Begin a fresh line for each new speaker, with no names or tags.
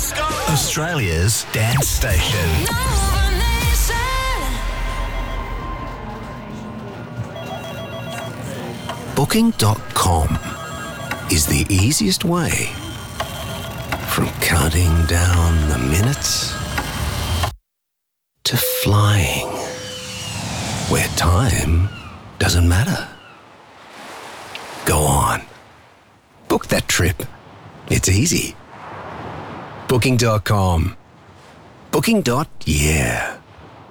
Australia's dance station. Booking.com is the easiest way from counting down the minutes to flying where time doesn't matter. Go on. Book that trip. It's easy. Booking.com. Booking.yeah.